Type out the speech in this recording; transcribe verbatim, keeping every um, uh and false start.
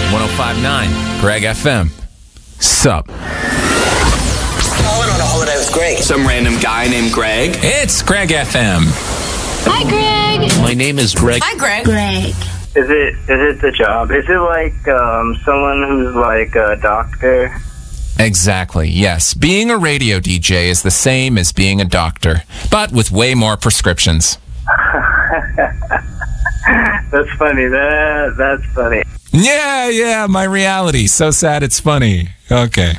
one oh five point nine, Greg F M. Sup? Calling on a holiday with Greg. Some random guy named Greg. It's Greg F M. Hi, Greg. My name is Greg. Hi, Greg. Greg. Is it is it the job? Is it like um, someone who's like a doctor? Exactly, yes. Being a radio D J is the same as being a doctor, but with way more prescriptions. That's funny. That that's funny. Yeah, yeah, my reality. So sad it's funny. Okay.